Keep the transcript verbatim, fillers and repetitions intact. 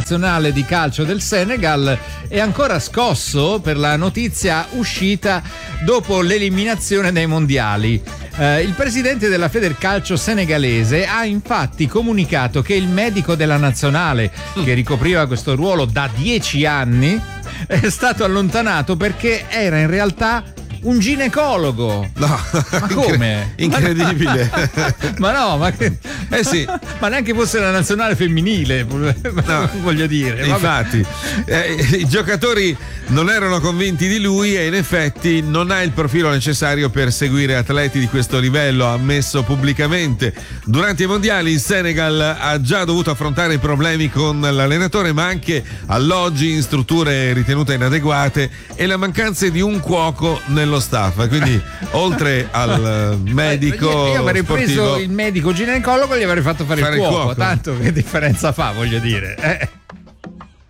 nazionale di calcio del Senegal è ancora scosso per la notizia uscita dopo l'eliminazione dai mondiali. Eh, il presidente della Federcalcio senegalese ha infatti comunicato che il medico della nazionale, che ricopriva questo ruolo da dieci anni, è stato allontanato perché era in realtà un ginecologo. No, ma come? Incredibile. Ma no, ma che... Eh sì. Ma neanche fosse la nazionale femminile, no, voglio dire. Infatti, eh, i giocatori non erano convinti di lui e in effetti non ha il profilo necessario per seguire atleti di questo livello, ha ammesso pubblicamente. Durante i mondiali il Senegal ha già dovuto affrontare problemi con l'allenatore, ma anche alloggi in strutture ritenute inadeguate e la mancanza di un cuoco nello staff, quindi oltre al medico io, io avrei sportivo, preso il medico ginecologo e gli avrei fatto fare, fare il, cuoco, il cuoco, tanto che differenza fa, voglio dire, eh.